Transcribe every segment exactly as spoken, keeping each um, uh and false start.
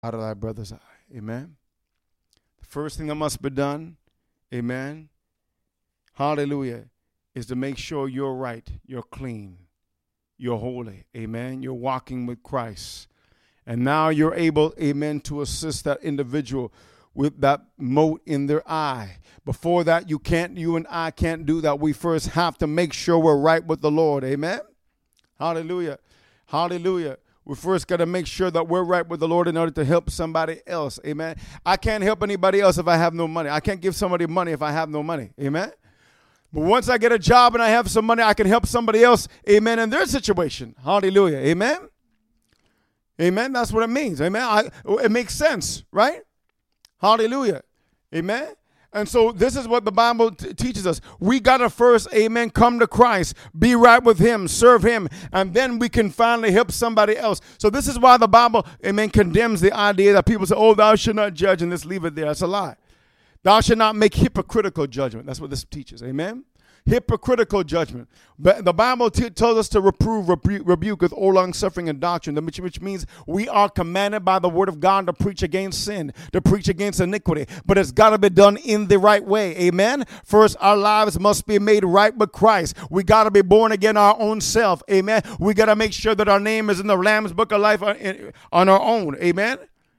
out of thy brother's eye. Amen. The first thing that must be done, amen, hallelujah, is to make sure you're right, you're clean, you're holy. Amen. You're walking with Christ. And now you're able, amen, to assist that individual with that mote in their eye. Before that, you can't, you and I can't do that. We first have to make sure we're right with the Lord. Amen. Hallelujah. Hallelujah. We first got to make sure that we're right with the Lord in order to help somebody else. Amen. I can't help anybody else if I have no money. I can't give somebody money if I have no money. Amen. But once I get a job and I have some money, I can help somebody else. Amen. In their situation. Hallelujah. Amen. Amen. That's what it means. Amen. I, it makes sense, right? Hallelujah. Amen. And so this is what the Bible t- teaches us. We got to first, amen, come to Christ, be right with him, serve him, and then we can finally help somebody else. So this is why the Bible, amen, condemns the idea that people say, oh, thou should not judge, and let's leave it there. That's a lie. Thou should not make hypocritical judgment. That's what this teaches. Amen. Hypocritical judgment. But the Bible t- tells us to reprove, rebu- rebuke with all long suffering and doctrine, which, which means we are commanded by the word of God to preach against sin, to preach against iniquity. But it's got to be done in the right way. Amen. First, our lives must be made right with Christ. We got to be born again our own self. Amen. We got to make sure that our name is in the Lamb's Book of Life on, on our own. Amen.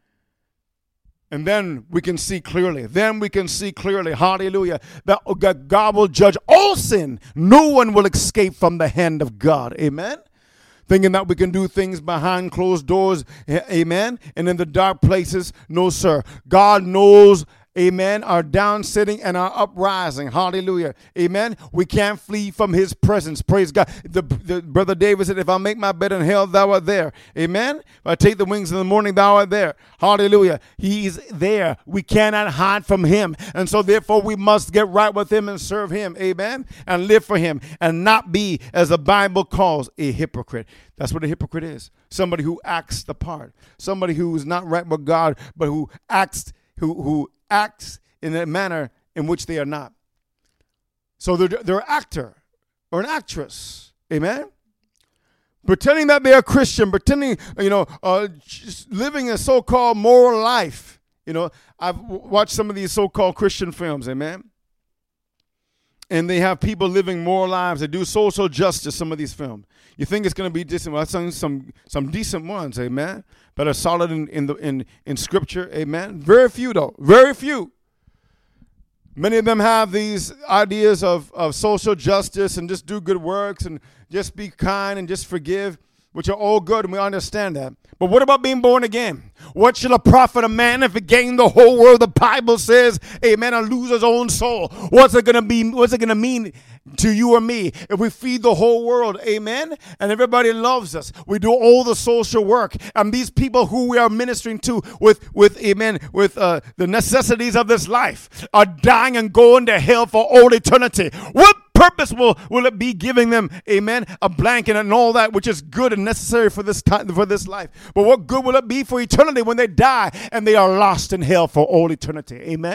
And then we can see clearly. Then we can see clearly, hallelujah, that God will judge all sin. No one will escape from the hand of God. Amen. Thinking that we can do things behind closed doors. Amen. And in the dark places. No, sir. God knows, amen, our down sitting and our uprising. Hallelujah. Amen. We can't flee from his presence. Praise God. The, the brother David said, if I make my bed in hell, thou art there. Amen. If I take the wings in the morning, thou art there. Hallelujah. He's there. We cannot hide from him. And so therefore we must get right with him and serve him. Amen. And live for him and not be, as the Bible calls, a hypocrite. That's what a hypocrite is. Somebody who acts the part. Somebody who is not right with God, but who acts, who, who acts in a manner in which they are not. So they're, they're an actor or an actress. Amen. Pretending that they are Christian, pretending, you know, uh, just living a so-called moral life. You know, I've watched some of these so-called Christian films. Amen. And they have people living moral lives. They do social justice, some of these films. You think it's going to be decent. Well, I've seen some, some decent ones, amen, that are solid in, in, the, in, in Scripture, amen. Very few, though. Very few. Many of them have these ideas of, of social justice and just do good works and just be kind and just forgive, which are all good, and we understand that. But what about being born again? What shall it profit a man if he gain the whole world? The Bible says, amen, and lose his own soul. What's it gonna be? What's it gonna mean to you or me if we feed the whole world? Amen. And everybody loves us. We do all the social work, and these people who we are ministering to with, with amen, with uh, the necessities of this life are dying and going to hell for all eternity. What purpose will, will it be giving them, amen, a blanket and all that which is good and necessary for this time, for this life? But what good will it be for eternity when they die and they are lost in hell for all eternity? Amen.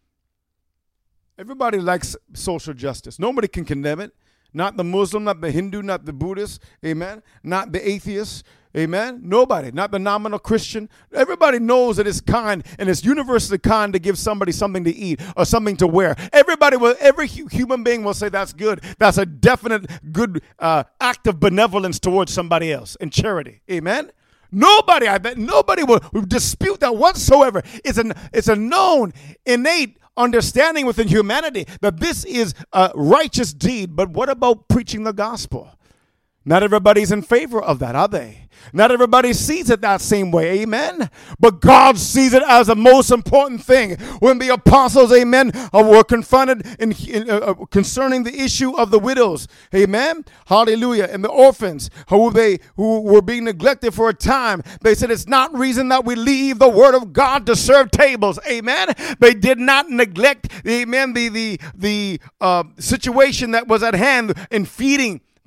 Everybody likes social justice. Nobody can condemn it. Not the Muslim, not the Hindu, not the Buddhist, amen, not the atheist, amen, nobody, not the nominal Christian. Everybody knows that it's kind and it's universally kind to give somebody something to eat or something to wear. Everybody will, every human being will say that's good. That's a definite good uh, act of benevolence towards somebody else and charity, amen. Nobody, I bet, nobody will, will dispute that whatsoever. It's an, it's a known, innate understanding within humanity that this is a righteous deed. But what about preaching the gospel? Not everybody's in favor of that, are they? Not everybody sees it that same way, amen? But God sees it as the most important thing. When the apostles, amen, were confronted in, in, uh, concerning the issue of the widows, amen, hallelujah, and the orphans who they who were being neglected for a time, they said it's not reason that we leave the word of God to serve tables, amen? They did not neglect, amen, the, the, the uh, situation that was at hand in feeding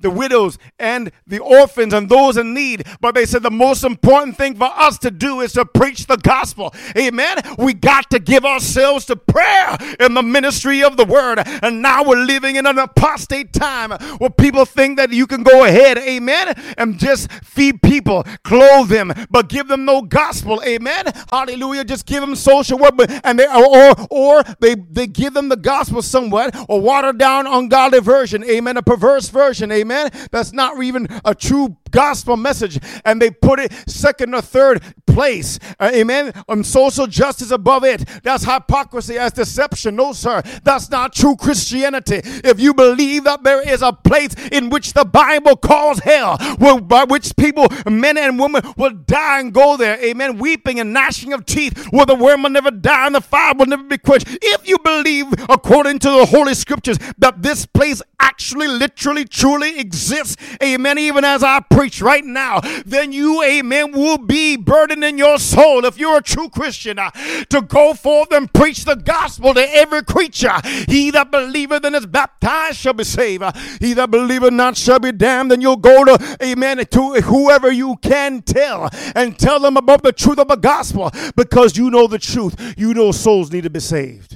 the widows and the orphans and those in need. But they said the most important thing for us to do is to preach the gospel. Amen. We got to give ourselves to prayer in the ministry of the word. And now we're living in an apostate time where people think that you can go ahead, amen, and just feed people, clothe them, but give them no gospel. Amen. Hallelujah. Just give them social work, but, and they or or they, they give them the gospel somewhat, or water down ungodly version. Amen. A perverse version. Amen. That's not even a true gospel message, and they put it second or third place. Uh, amen. On social justice above it. That's hypocrisy as deception. No, sir. That's not true Christianity. If you believe that there is a place in which the Bible calls hell, where, by which people, men and women, will die and go there. Amen. Weeping and gnashing of teeth, where the worm will never die and the fire will never be quenched. If you believe, according to the Holy Scriptures, that this place actually, literally, truly exists, amen, even as I preach right now, then you, amen, will be burdened in your soul, if you're a true Christian, uh, to go forth and preach the gospel to every creature. He that believeth and is baptized shall be saved. Uh, he that believeth not shall be damned. And you'll go to, amen, to whoever you can tell and tell them about the truth of the gospel, because you know the truth. You know souls need to be saved.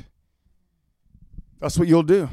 That's what you'll do.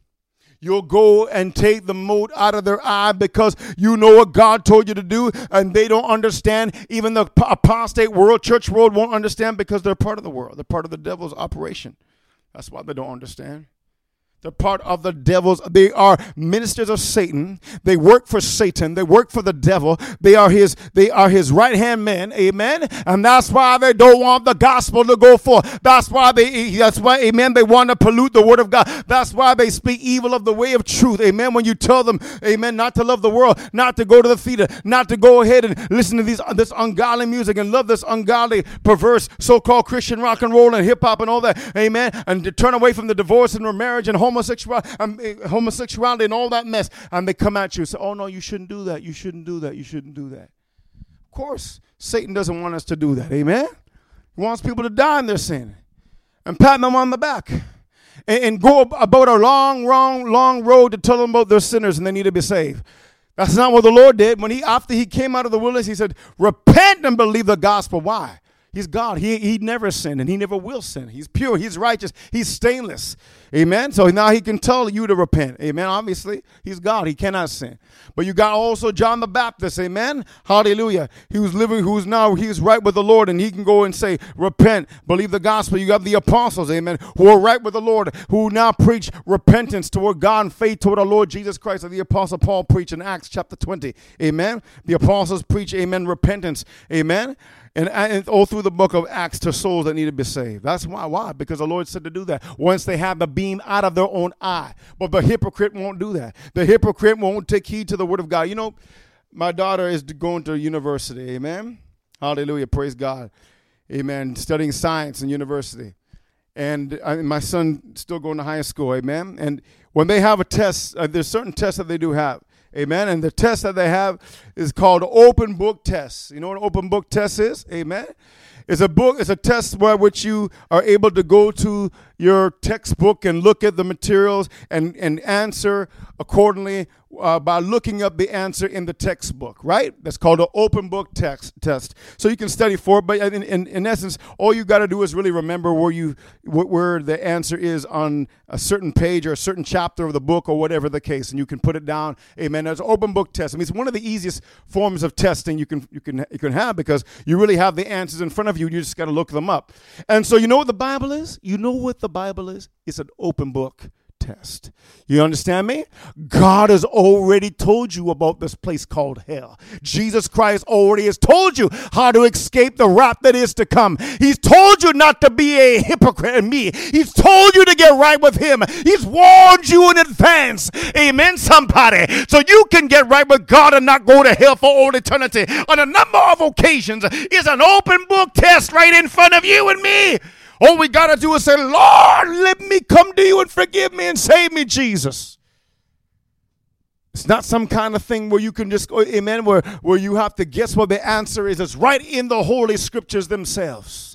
You'll go and take the mote out of their eye because you know what God told you to do, and they don't understand. Even the apostate world, church world, won't understand because they're part of the world. They're part of the devil's operation. That's why they don't understand. They're part of the devil's. They are ministers of Satan. They work for Satan. They work for the devil. They are his. They are his right hand men. Amen. And that's why they don't want the gospel to go forth. That's why they. That's why. Amen. They want to pollute the word of God. That's why they speak evil of the way of truth. Amen. When you tell them, amen, not to love the world, not to go to the theater, not to go ahead and listen to these this ungodly music and love this ungodly, perverse, so-called Christian rock and roll and hip hop and all that. Amen. And to turn away from the divorce and remarriage and homosexuality, um, homosexuality and all that mess, and they come at you and say, oh no, you shouldn't do that, you shouldn't do that, you shouldn't do that. Of course, Satan doesn't want us to do that, amen? He wants people to die in their sin and pat them on the back and, and go about a long, long, long road to tell them about their sinners and they need to be saved. That's not what the Lord did. When he, after he came out of the wilderness, he said, repent and believe the gospel. Why? He's God. He, he never sinned, and he never will sin. He's pure. He's righteous. He's stainless. Amen. So now he can tell you to repent. Amen. Obviously, he's God. He cannot sin. But you got also John the Baptist. Amen. Hallelujah. He was living, who's now, he's right with the Lord, and he can go and say, repent, believe the gospel. You got the apostles, amen, who are right with the Lord, who now preach repentance toward God and faith toward our Lord Jesus Christ, and the apostle Paul preached in Acts chapter twenty. Amen. The apostles preach, amen, repentance. Amen. And, and all through the book of Acts to souls that need to be saved. That's why. Why? Because the Lord said to do that. Once they have the beam out of their own eye. But the hypocrite won't do that. The hypocrite won't take heed to the word of God. You know, my daughter is going to university. Amen. Hallelujah. Praise God. Amen. Studying science in university. And I, my son still going to high school. Amen. And when they have a test, uh, there's certain tests that they do have. Amen. And the test that they have is called open book test. You know what an open book test is? Amen. It's a book, it's a test by which you are able to go to your textbook and look at the materials and, and answer accordingly uh, by looking up the answer in the textbook, right? That's called an open book text test. So you can study for it, but in, in, in essence, all you got to do is really remember where you where the answer is on a certain page or a certain chapter of the book or whatever the case, and you can put it down. Amen. There's an open book test. I mean, it's one of the easiest forms of testing you can you can you can have because you really have the answers in front of you. You just got to look them up. And so you know what the Bible is? You know what the Bible is? It's an open book test. You understand me? God has already told you about this place called hell. Jesus Christ already has told you how to escape the wrath that is to come. He's told you not to be a hypocrite in me. He's told you to get right with him. He's warned you in advance. Amen, somebody. So you can get right with God and not go to hell for all eternity. On a number of occasions, it's an open book test right in front of you and me. All we got to do is say, Lord, let me come to you and forgive me and save me, Jesus. It's not some kind of thing where you can just go, amen, where, where you have to guess what the answer is. It's right in the Holy Scriptures themselves.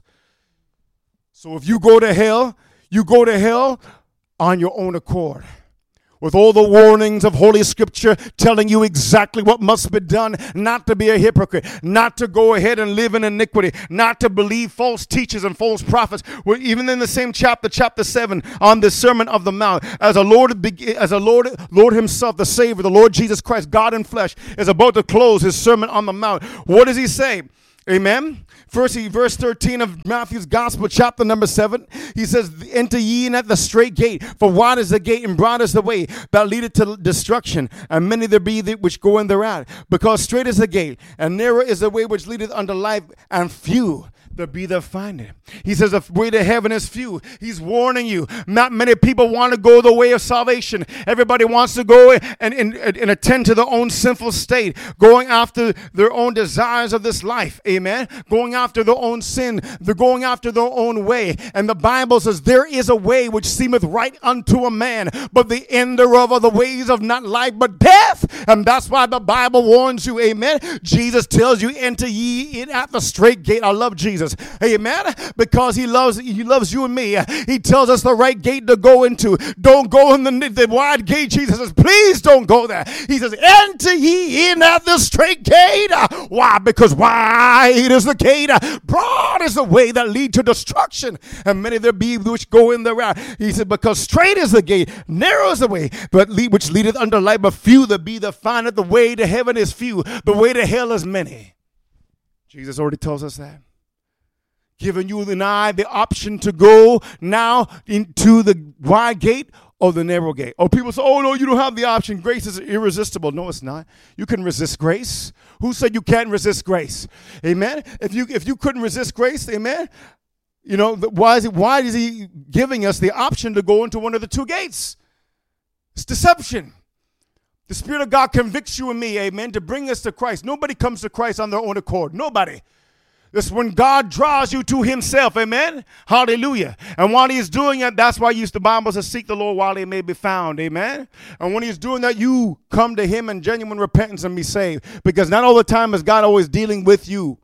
So if you go to hell, you go to hell on your own accord. with all the warnings of Holy Scripture telling you exactly what must be done, not to be a hypocrite, not to go ahead and live in iniquity, not to believe false teachers and false prophets. We're even in the same chapter, chapter seven, on the Sermon of the Mount, as a Lord, as a Lord, Lord himself, the Savior, the Lord Jesus Christ, God in flesh, is about to close his Sermon on the Mount. What does he say? Amen. First, verse thirteen of Matthew's Gospel, chapter number seven, he says, enter ye in at the straight gate, for wide is the gate and broad is the way that leadeth to destruction, and many there be that which go in thereat. Because straight is the gate, and narrow is the way which leadeth unto life, and few there be that find it. He says the way to heaven is few. He's warning you. Not many people want to go the way of salvation. Everybody wants to go and, and, and attend to their own sinful state, going after their own desires of this life. Amen. Going after their own sin. They're going after their own way. And the Bible says there is a way which seemeth right unto a man, but the end thereof are the ways of not life but death. And that's why the Bible warns you. Amen. Jesus tells you, enter ye in at the straight gate. I love Jesus. Amen. Because he loves he loves you and me. He tells us the right gate to go into. Don't go in the, the wide gate. Jesus says, please don't go there. He says, enter ye in at the straight gate. Why? Because wide is the gate, broad is the way that lead to destruction, and many there be which go in thereat. He said, because straight is the gate, narrow is the way, but lead, which leadeth unto life, but few there be that find it. The way to heaven is few. The way to hell is many. Jesus already tells us that. Giving you and I the option to go now into the wide gate or the narrow gate. Or people say, oh, no, you don't have the option. Grace is irresistible. No, it's not. You can resist grace. Who said you can't resist grace? Amen? If you if you couldn't resist grace, amen, you know, why is, it, why is he giving us the option to go into one of the two gates? It's deception. The Spirit of God convicts you and me, amen, to bring us to Christ. Nobody comes to Christ on their own accord. Nobody. It's when God draws you to himself. Amen. Hallelujah. And while he's doing it, that's why you, the Bible says, seek the Lord while he may be found. Amen. And when he's doing that, you come to him in genuine repentance and be saved. Because not all the time is God always dealing with you.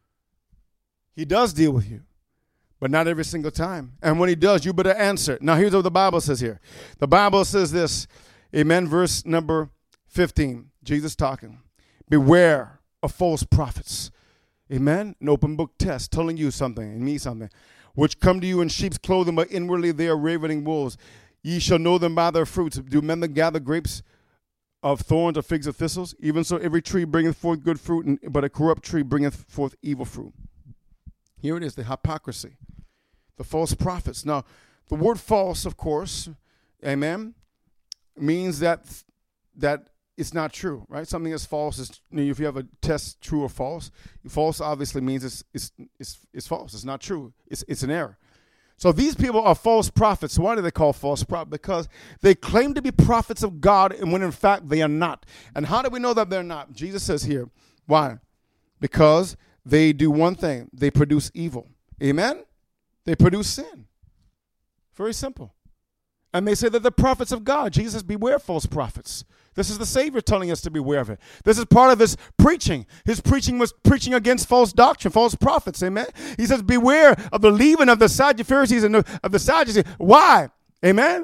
He does deal with you, but not every single time. And when he does, you better answer. Now, here's what the Bible says here. The Bible says this. Amen. Verse number fifteen. Jesus talking. Beware of false prophets. Amen. An open book test telling you something and me something, which come to you in sheep's clothing, but inwardly they are ravening wolves. Ye shall know them by their fruits. Do men that gather grapes of thorns or figs of thistles? Even so, every tree bringeth forth good fruit, and, but a corrupt tree bringeth forth evil fruit. Here it is, the hypocrisy, the false prophets. Now, the word false, of course, amen, means that that. It's not true, right? Something that's false is, you know, if you have a test, true or false, false obviously means it's it's it's, it's false. It's not true. It's it's an error. So these people are false prophets. Why do they call false prophets? Because they claim to be prophets of God, and when in fact they are not. And how do we know that they're not? Jesus says here, why? Because they do one thing. They produce evil. Amen? They produce sin. Very simple. And they say that they're prophets of God. Jesus says, beware false prophets. This is the Savior telling us to beware of it. This is part of his preaching. His preaching was preaching against false doctrine, false prophets. Amen. He says, beware of the leaven of the Sadducees and the, of the Sadducees. Why? Amen.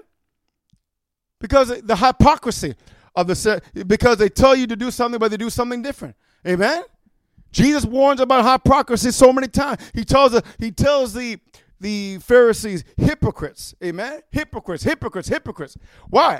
Because the hypocrisy of the, because they tell you to do something, but they do something different. Amen. Jesus warns about hypocrisy so many times. He tells the, he tells the, the Pharisees, hypocrites. Amen. Hypocrites, hypocrites, hypocrites. Why?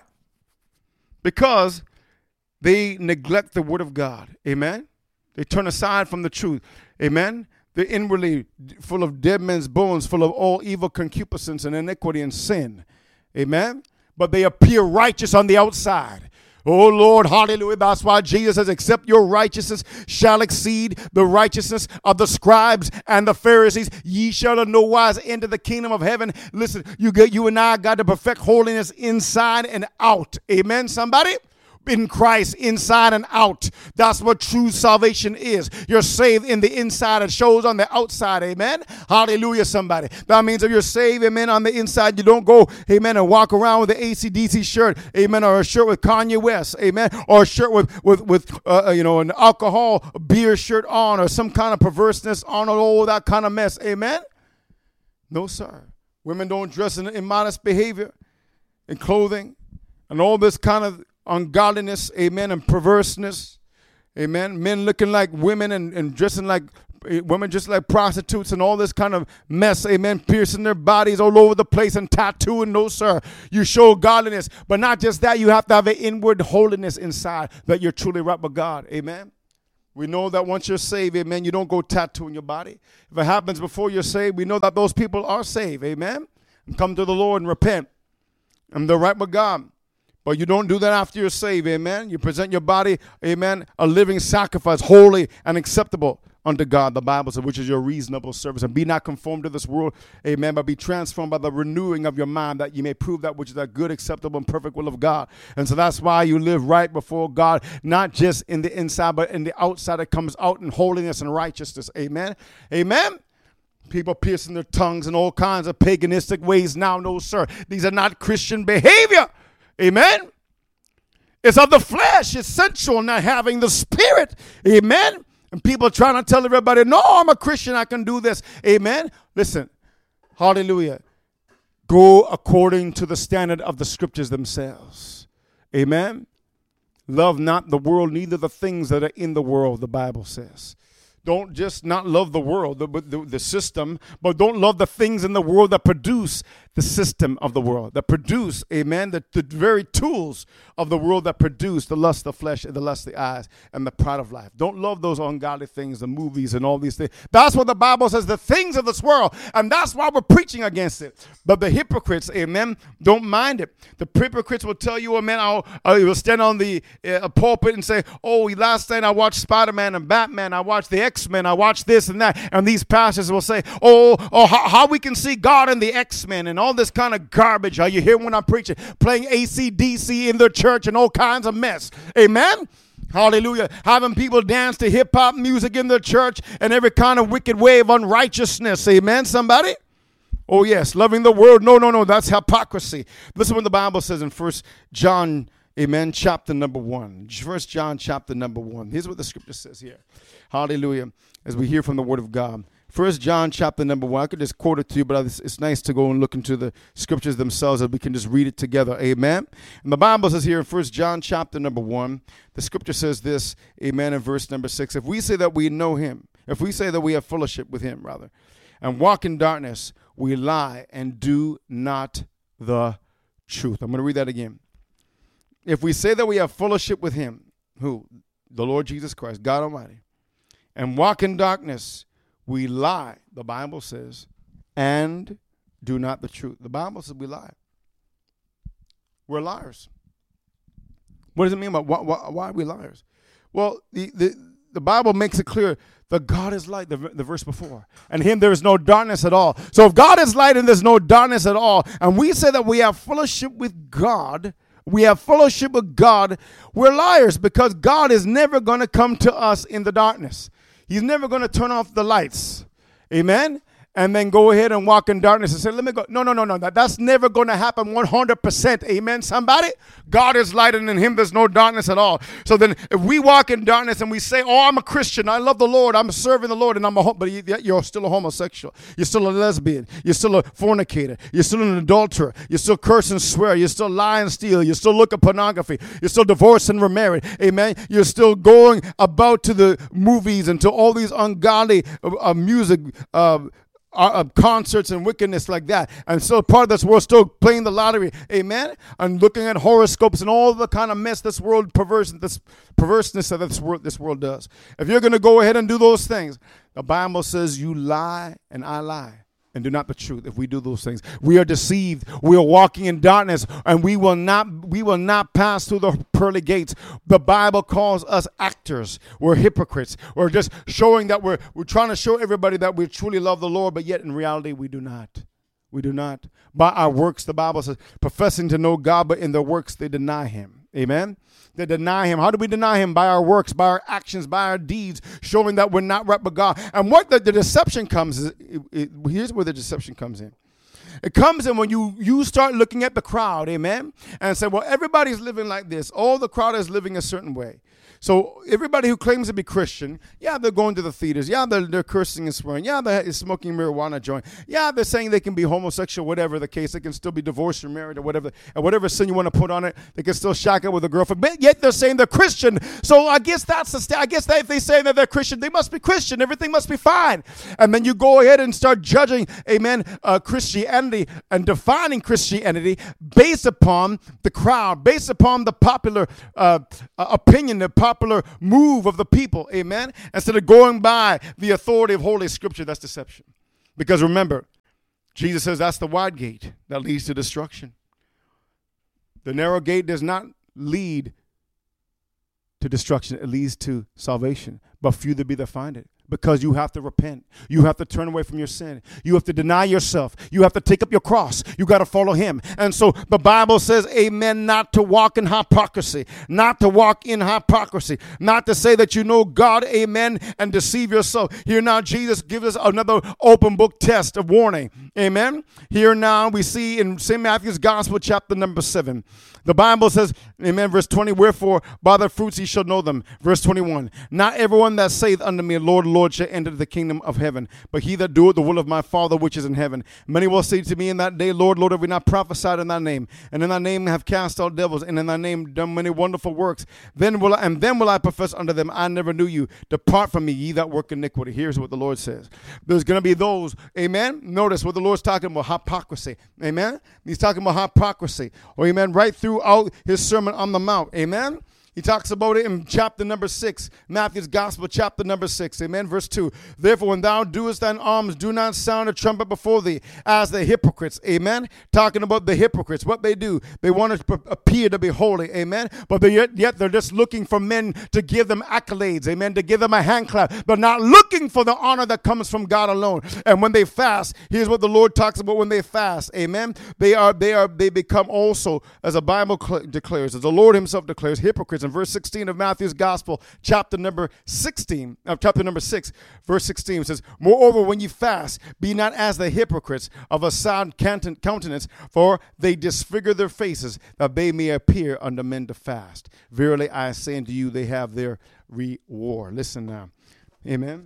Because they neglect the word of God. Amen. They turn aside from the truth. Amen. They're inwardly full of dead men's bones, full of all evil concupiscence and iniquity and sin. Amen. But they appear righteous on the outside. Oh, Lord, hallelujah. That's why Jesus says, except your righteousness shall exceed the righteousness of the scribes and the Pharisees, ye shall in no wise enter the kingdom of heaven. Listen, you get, you and I got to perfect holiness inside and out. Amen, somebody? In Christ, inside and out. That's what true salvation is. You're saved in the inside. It shows on the outside. Amen. Hallelujah, somebody. That means if you're saved, amen, on the inside, you don't go, amen, and walk around with an A C D C shirt, amen, or a shirt with Kanye West, amen, or a shirt with, with, with uh, you know, an alcohol beer shirt on, or some kind of perverseness on, or all that kind of mess. Amen. No, sir. Women don't dress in immodest behavior and clothing. and all this kind of ungodliness, amen, and perverseness, amen. Men looking like women and, and dressing like women, just like prostitutes, and all this kind of mess, amen, piercing their bodies all over the place and tattooing. No, sir. You show godliness, but not just that. You have to have an inward holiness inside that you're truly right with God, amen. We know that once you're saved, amen, you don't go tattooing your body. If it happens before you're saved, we know that those people are saved, amen, and come to the Lord and repent, and they're right with God. But you don't do that after you're saved, amen. You present your body, amen, a living sacrifice, holy and acceptable unto God, the Bible says, which is your reasonable service. And be not conformed to this world, amen, but be transformed by the renewing of your mind, that you may prove that which is that good, acceptable, and perfect will of God. And so that's why you live right before God, not just in the inside, but in the outside. It comes out in holiness and righteousness, amen. Amen. People piercing their tongues in all kinds of paganistic ways now. No, sir. These are not Christian behavior. Amen. It's of the flesh. It's sensual, not having the spirit. Amen. And people trying to tell everybody, no, I'm a Christian, I can do this. Amen. Listen. Hallelujah. Go according to the standard of the scriptures themselves. Amen. Love not the world, neither the things that are in the world, the Bible says. Don't just not love the world, the, the, the system, but don't love the things in the world that produce the system of the world, that produce, amen, the, the very tools of the world that produce the lust of the flesh and the lust of the eyes and the pride of life. Don't love those ungodly things, the movies and all these things. That's what the Bible says, the things of this world, and that's why we're preaching against it. But the hypocrites, amen, don't mind it. The hypocrites will tell you, amen, I'll, I will stand on the uh, pulpit and say, oh, last night I watched Spider-Man and Batman, I watched the X-Men, I watched this and that, and these pastors will say, oh, oh how, how we can see God in the X-Men and all this kind of garbage. Are you hearing when I'm preaching? Playing A C D C in their church and all kinds of mess. Amen? Hallelujah. Having people dance to hip-hop music in their church and every kind of wicked way of unrighteousness. Amen, somebody? Oh, yes. Loving the world. No, no, no. That's hypocrisy. Listen what the Bible says in First John, amen, chapter number one. First John chapter number one. Here's what the scripture says here. Hallelujah. As we hear from the word of God. First John chapter number one. I could just quote it to you, but it's, it's nice to go and look into the scriptures themselves and we can just read it together. Amen. And the Bible says here in First John chapter number one, the scripture says this, amen, in verse number six. If we say that we know him, if we say that we have fellowship with him, rather, and walk in darkness, we lie and do not the truth. I'm going to read that again. If we say that we have fellowship with him, who? The Lord Jesus Christ, God Almighty, and walk in darkness, we lie, the Bible says, and do not the truth. The Bible says we lie. We're liars. What does it mean by why, why, why are we liars? Well, the, the, the Bible makes it clear that God is light, the, the verse before. And in him there is no darkness at all. So if God is light and there's no darkness at all, and we say that we have fellowship with God, we have fellowship with God, we're liars, because God is never going to come to us in the darkness. He's never going to turn off the lights. Amen? And then go ahead and walk in darkness and say, let me go. No, no, no, no. That, that's never going to happen one hundred percent. Amen, somebody? God is light and in him there's no darkness at all. So then if we walk in darkness and we say, oh, I'm a Christian, I love the Lord, I'm serving the Lord, and I'm a, but you're still a homosexual. You're still a lesbian. You're still a fornicator. You're still an adulterer. You're still curse and swear. You're still lie and steal. You're still look at pornography. You're still divorced and remarried. Amen? You're still going about to the movies and to all these ungodly uh, uh, music uh Uh, uh, concerts and wickedness like that, and so part of this world still playing the lottery, amen, and looking at horoscopes and all the kind of mess this world perverse, this perverseness that this world this world does. If you're going to go ahead and do those things, the Bible says you lie and I lie and do not the truth. If we do those things, we are deceived. We are walking in darkness, and we will not we will not pass through the pearly gates. The Bible calls us actors. We're hypocrites. We're just showing that we're we're trying to show everybody that we truly love the Lord, but yet in reality we do not. We do not. By our works, the Bible says, professing to know God, but in their works they deny him. Amen? They deny him. How do we deny him? By our works, by our actions, by our deeds, showing that we're not right with God. And what the, the deception comes is, it, it, here's where the deception comes in. It comes in when you, you start looking at the crowd, amen, and say, well, everybody's living like this. All the crowd is living a certain way. So everybody who claims to be Christian, yeah, they're going to the theaters. Yeah, they're, they're cursing and swearing. Yeah, they're smoking marijuana joint. Yeah, they're saying they can be homosexual, whatever the case. They can still be divorced or married or whatever. And whatever sin you want to put on it, they can still shack up with a girlfriend. But yet they're saying they're Christian. So I guess that's the st- I guess that if they say that they're Christian, they must be Christian. Everything must be fine. And then you go ahead and start judging, amen, uh, Christianity and defining Christianity based upon the crowd, based upon the popular uh, uh, opinion, the popular move of the people, amen, instead of going by the authority of Holy Scripture. That's deception. Because remember, Jesus says that's the wide gate that leads to destruction. The narrow gate does not lead to destruction. It leads to salvation. But few there be that find it. Because you have to repent. You have to turn away from your sin. You have to deny yourself. You have to take up your cross. You got to follow him. And so the Bible says, amen, not to walk in hypocrisy. Not to walk in hypocrisy. Not to say that you know God, amen, and deceive yourself. Here now Jesus gives us another open book test of warning. Amen. Here now we see in Saint Matthew's Gospel, chapter number seven. The Bible says, amen, verse twenty, wherefore by their fruits ye shall know them. Verse twenty-one, not everyone that saith unto me, Lord, Lord, shall enter the kingdom of heaven, but he that doeth the will of my Father which is in heaven. Many will say to me in that day, Lord, Lord, have we not prophesied in thy name? And in thy name have cast out devils, and in thy name done many wonderful works. Then will I, and then will I profess unto them, I never knew you. Depart from me, ye that work iniquity. Here's what the Lord says. There's going to be those, amen. Notice what the Lord's talking about, hypocrisy. Amen. He's talking about hypocrisy. Or amen, right throughout his Sermon on the Mount. Amen. He talks about it in chapter number six, Matthew's Gospel, chapter number six. Amen. Verse two. Therefore, when thou doest thine alms, do not sound a trumpet before thee, as the hypocrites. Amen. Talking about the hypocrites, what they do. They want to p- appear to be holy. Amen. But they, yet, yet they're just looking for men to give them accolades. Amen. To give them a hand clap. But not looking for the honor that comes from God alone. And when they fast, here's what the Lord talks about when they fast. Amen. They are, they are, they become also, as the Bible cl- declares, as the Lord himself declares, hypocrites. In verse sixteen of Matthew's Gospel, chapter number sixteen, uh, chapter number six, verse sixteen, it says, moreover, when ye fast, be not as the hypocrites of a sad countenance, for they disfigure their faces, that they may appear unto men to fast. Verily I say unto you, they have their reward. Listen now. Amen.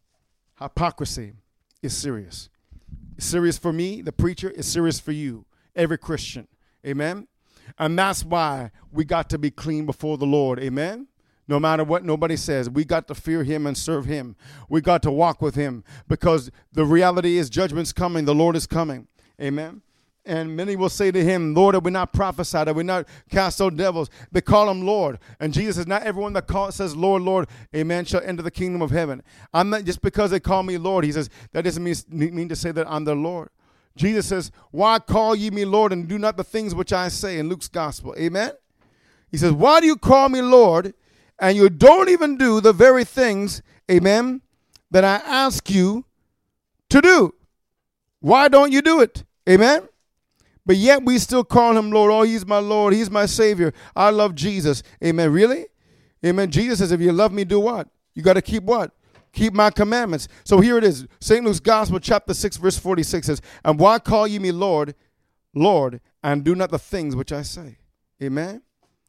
Hypocrisy is serious. It's serious for me, the preacher. It's serious for you, every Christian. Amen. And that's why we got to be clean before the Lord. Amen. No matter what nobody says, we got to fear him and serve him. We got to walk with him, because the reality is judgment's coming. The Lord is coming. Amen. And many will say to him, Lord, have we not prophesied? Have we not cast out devils? They call him Lord. And Jesus says, not everyone that call, says, Lord, Lord, amen, shall enter the kingdom of heaven. I'm not, just because they call me Lord, he says, that doesn't mean, mean to say that I'm their Lord. Jesus says, why call ye me Lord and do not the things which I say, in Luke's Gospel? Amen. He says, why do you call me Lord and you don't even do the very things, amen, that I ask you to do? Why don't you do it? Amen. But yet we still call him Lord. Oh, he's my Lord. He's my Savior. I love Jesus. Amen. Really? Amen. Jesus says, if you love me, do what? You got to keep what? Keep my commandments. So here it is. Saint Luke's Gospel, chapter six, verse forty-six says, and why call ye me Lord, Lord, and do not the things which I say? Amen.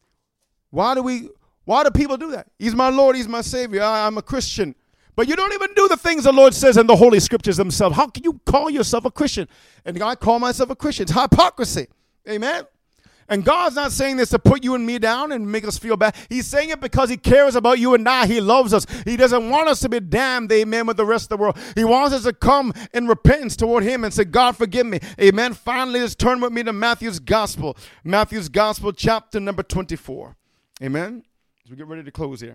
Why do we, why do people do that? He's my Lord. He's my Savior. I, I'm a Christian. But you don't even do the things the Lord says in the Holy Scriptures themselves. How can you call yourself a Christian? And I call myself a Christian. It's hypocrisy. Amen. And God's not saying this to put you and me down and make us feel bad. He's saying it because he cares about you and I. He loves us. He doesn't want us to be damned, amen, with the rest of the world. He wants us to come in repentance toward him and say, God, forgive me. Amen. Finally, let's turn with me to Matthew's Gospel. Matthew's Gospel, chapter number twenty-four. Amen. As we get ready to close here.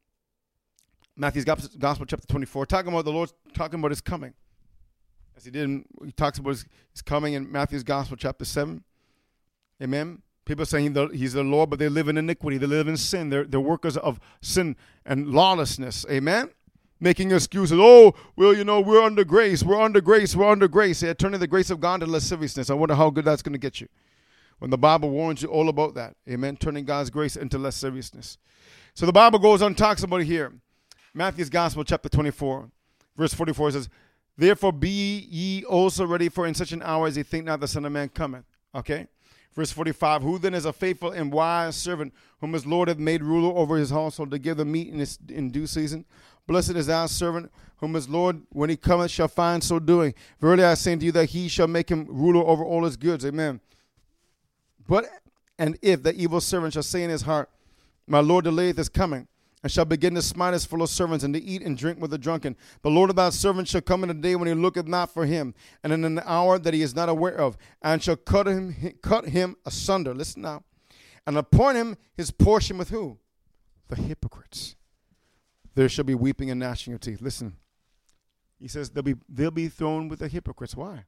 Matthew's Gospel, chapter twenty-four, talking about the Lord, talking about his coming. As he did, in, he talks about his, his coming in Matthew's Gospel, chapter seven. Amen. People saying he's the Lord, but they live in iniquity. They live in sin. They're, they're workers of sin and lawlessness. Amen. Making excuses. Oh, well, you know, we're under grace. We're under grace. We're under grace. They're turning the grace of God to lasciviousness. I wonder how good that's going to get you. When the Bible warns you all about that. Amen. Turning God's grace into lasciviousness. So the Bible goes on, talks about it here. Matthew's Gospel, chapter twenty-four, verse forty-four says, therefore be ye also ready, for in such an hour as ye think not the Son of Man cometh. Okay. Verse forty-five, who then is a faithful and wise servant, whom his Lord hath made ruler over his household, to give the meat in, its, in due season? Blessed is our servant, whom his Lord, when he cometh, shall find so doing. Verily I say unto you, that he shall make him ruler over all his goods. Amen. But, and if the evil servant shall say in his heart, my Lord delayeth his coming, and shall begin to smite his fellow servants, and to eat and drink with the drunken, the Lord of that servant shall come in a day when he looketh not for him, and in an hour that he is not aware of, and shall cut him, cut him asunder. Listen now. And appoint him his portion with who? The hypocrites. There shall be weeping and gnashing of teeth. Listen. He says they'll be, they'll be thrown with the hypocrites. Why?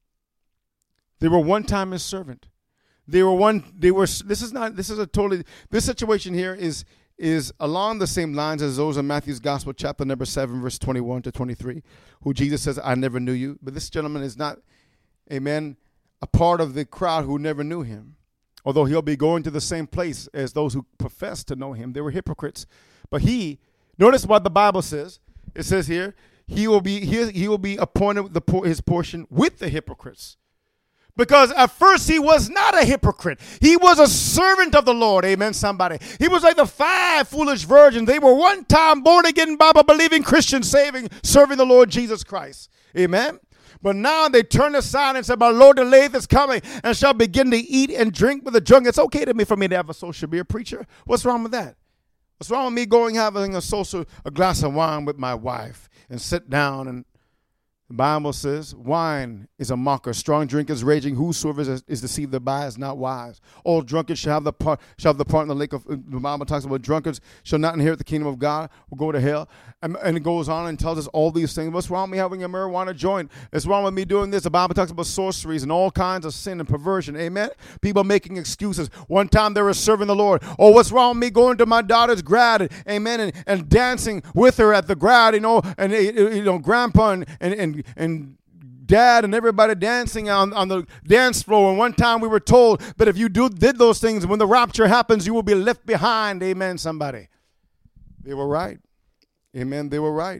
They were one time his servant. They were one, they were, this is not, this is a totally, this situation here is, is along the same lines as those in Matthew's Gospel, chapter number seven, verse twenty-one to twenty-three, who Jesus says, I never knew you. But this gentleman is not, amen, a part of the crowd who never knew him. Although he'll be going to the same place as those who profess to know him. They were hypocrites. But he, notice what the Bible says. It says here, he will be, he, he will be appointed the, his portion with the hypocrites. Because at first he was not a hypocrite. He was a servant of the Lord. Amen, somebody. He was like the five foolish virgins. They were one time born again, Bible-believing Christians, saving, serving the Lord Jesus Christ. Amen. But now they turn aside and say, my Lord delayeth is coming, and shall begin to eat and drink with the drunk. It's okay to me for me to have a social beer preacher. What's wrong with that? What's wrong with me going having a social, a glass of wine with my wife and sit down? And the Bible says, wine is a mocker, strong drink is raging. Whosoever is, is deceived thereby is not wise. All drunkards shall have the part, shall have the part in the lake of. The Bible talks about drunkards shall not inherit the kingdom of God. Will go to hell, and, and it goes on and tells us all these things. What's wrong with me having a marijuana joint? What's wrong with me doing this? The Bible talks about sorceries and all kinds of sin and perversion. Amen. People making excuses. One time they were serving the Lord. Oh, what's wrong with me going to my daughter's grad? Amen. And, and dancing with her at the grad. You know, and you know, grandpa and and. and and dad and everybody dancing on, on the dance floor. And one time we were told that if you do did those things, when the rapture happens, you will be left behind. Amen, somebody. They were right. Amen, they were right.